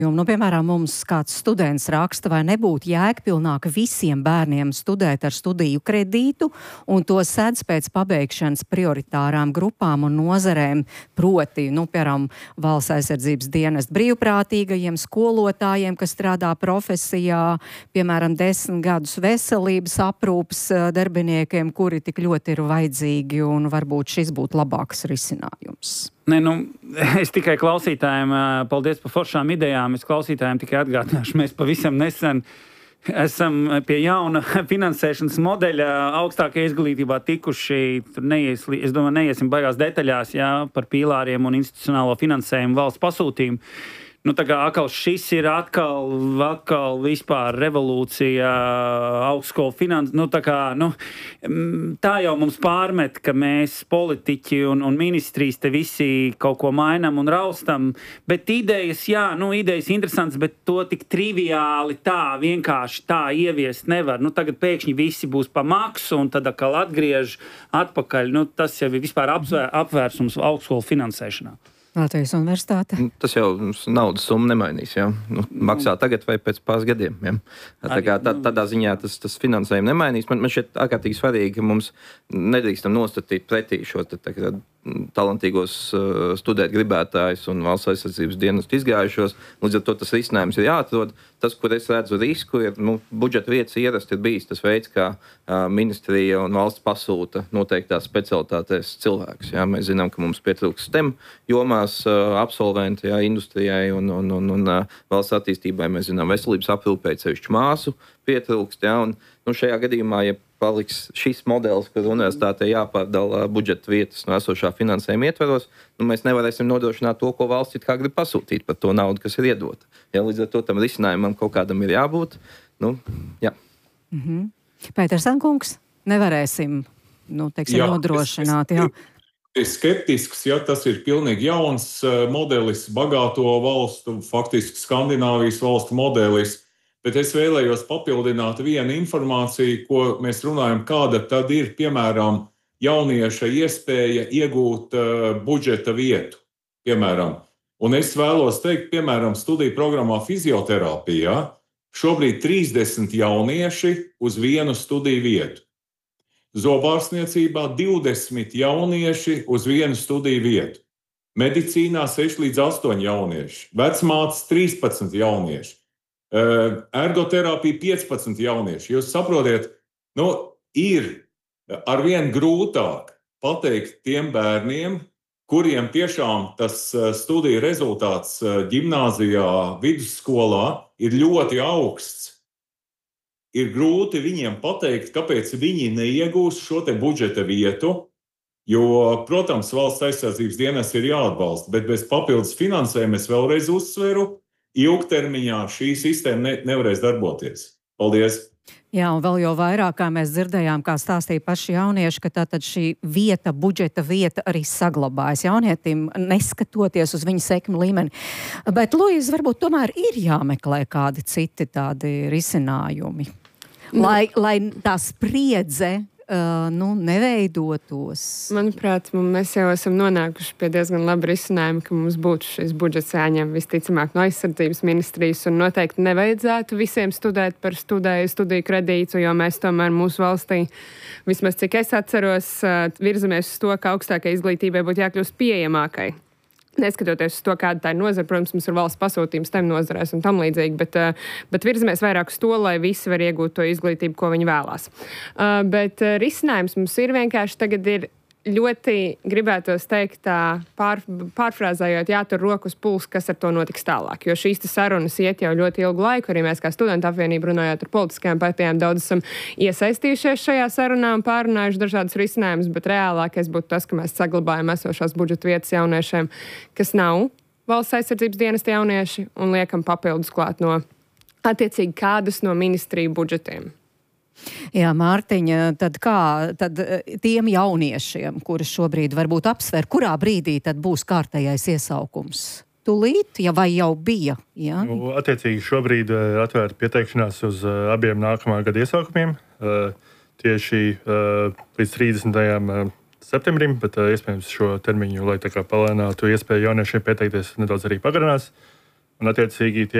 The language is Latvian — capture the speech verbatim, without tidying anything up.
Nu, piemēram, mums kāds students raksta, vai nebūtu jēgpilnāk visiem bērniem studēt ar studiju kredītu un to sedz pēc pabeigšanas prioritārām grupām un nozarēm, proti, nu, piemēram, valsts aizsardzības dienesta brīvprātīgajiem, skolotājiem, kas strādā profesijā, piemēram, desmit gadus veselības aprūpas darbiniekiem, kuri tik ļoti ir vajadzīgi, un varbūt šis būtu labāks risinājums. Ne, nu, es tikai klausītājiem, paldies par foršām idejām, es klausītājiem tikai atgādināšu, mēs pavisam nesen esam pie jauna finansēšanas modeļa augstākajā izglītībā tikuši, tur neies, es domāju, neiesim baigās detaļās, jā, par pīlāriem un institucionālo finansējumu valsts pasūtījumu. Nu, tā kā atkal šis ir atkal, atkal vispār revolūcija augstskolu finanses. Nu, tā kā, nu, tā jau mums pārmet, ka mēs politiķi un, un ministrijas te visi kaut ko mainam un raustam, bet idejas, jā, nu, idejas interesants, bet to tik triviāli tā, vienkārši tā ieviest nevar. Nu, tagad pēkšņi visi būs pa maksu un tad atkal atgriež atpakaļ. Nu, tas jau ir vispār apsvēr, apvērsums augstskolu finansēšanā. Latvijas universitāte. Tas jau naudas summa nemainīs, jā. Nu, maksā tagad vai pēc pāris gadiem, jā. Tā kā tā, tādā ziņā tas, tas finansējumi nemainīs. Man, man šķiet ārkārtīgi svarīgi, ka mums nedrīkstam nostatīt pretī šo te, tā, tā, talantīgos uh, studēt gribētājus un valsts aizsardzības dienestu izgājušos. Līdz ar to tas risinājums ir jāatrod. Tas, kur es redzu risku, ir nu, budžeta vietas ierast, ir bijis tas veids, kā uh, ministrija un valsts pasūta noteiktās specialitātēs cilvēkus. Jā. Mēs zinām, ka mums pietrūks STEM jomās uh, absolventi, jā, industrijai un, un, un, un uh, valsts attīstībai. Mēs zinām, veselības aprūpē sevišķu māsu pietrūkst. Jā, un, nu, šajā gadījumā, ja paliks šis modelis, kur universitātei jāpārdala budžeta vietas no esošā finansējuma ietveros, nu, mēs nevarēsim nodrošināt to, ko valsts it kā grib pasūtīt par to naudu, kas ir iedota. Ja, līdz ar to tam risinājumam kaut kādam ir jābūt. Nu, jā. Mm-hmm. Pēters Ankungs, nevarēsim, nu, teiksim, jā, nodrošināt. Jā. Es, es skeptisks, ja tas ir pilnīgi jauns modelis, bagāto valstu, faktiski Skandināvijas valstu modelis. Bet es vēlējos papildināt vienu informāciju, ko mēs runājam, kāda tad ir, piemēram, jaunieša iespēja iegūt uh, budžeta vietu, piemēram. Un es vēlos teikt, piemēram, studiju programmā fizioterapijā šobrīd trīsdesmit jaunieši uz vienu studiju vietu. Zobārstniecībā divdesmit jaunieši uz vienu studiju vietu. Medicīnā seši līdz astoņi jaunieši. Vecmātes trīspadsmit jaunieši. Ergoterapija piecpadsmit jaunieši. Jūs saprotiet, nu, ir arvien grūtāk pateikt tiem bērniem, kuriem tiešām tas studiju rezultāts ģimnāzijā, vidusskolā ir ļoti augsts. Ir grūti viņiem pateikt, kāpēc viņi neiegūs šo te budžeta vietu, jo, protams, valsts aizsardzības dienas ir jāatbalsta, bet bez papildus finansējuma es vēlreiz uzsveru, ilgtermiņā šī sistēma ne, nevarēs darboties. Paldies! Jā, un vēl jau vairāk, kā mēs dzirdējām, kā stāstīja paši jaunieši, ka tātad šī vieta, budžeta vieta arī saglabājas jaunietim, neskatoties uz viņa sekmi līmeni. Bet, Luīza, varbūt tomēr ir jāmeklē kādi citi tādi risinājumi, lai, lai tā spriedze Uh, nu, neveidotos. Manuprāt, mēs jau esam nonākuši pie diezgan laba risinājuma, ka mums būtu šis budžets jāņem visticamāk no aizsardzības ministrijas un noteikti nevajadzētu visiem studēt par studēju, studiju kredītu, jo mēs tomēr mūsu valstī, vismaz cik es atceros, virzamies uz to, ka augstākai izglītībai būtu jākļūst pieejamākai. Neskatoties uz to, kāda tā ir nozara, protams, mums ir valsts pasūtījums STEM nozarēs un tam līdzīgi, bet, bet virzamies vairāk uz to, lai visi var iegūt to izglītību, ko viņi vēlās. Bet risinājums mums ir vienkārši tagad ir ļoti gribētos teikt tā, pār, pārfrāzējot, jātur rokas puls, kas ar to notiks tālāk. Jo šīs sarunas iet jau ļoti ilgu laiku, arī mēs kā studentu apvienība runājot ar politiskajām partijām daudz esam iesaistījušies šajā sarunā un pārunājuši dažādas risinājumus, bet reālākais būtu tas, ka mēs saglabājam esošās budžeta vietas jauniešiem, kas nav valsts aizsardzības dienesta jaunieši, un liekam papildus klāt no attiecīgi kādas no ministriju budžetiem. Jā, Mārtiņa, tad kā tad tiem jauniešiem, kuri šobrīd varbūt apsver, kurā brīdī tad būs kārtējais iesaukums? Tūlīt, ja vai jau bija? Ja? Nu, attiecīgi šobrīd atvērta pieteikšanās uz abiem nākamā gada iesaukumiem, tieši līdz trīsdesmitajam septembrim, bet iespējams šo termiņu, lai tā kā palēnātu iespēju jauniešiem pieteikties, nedaudz arī pagarinās. un attiecīgi tie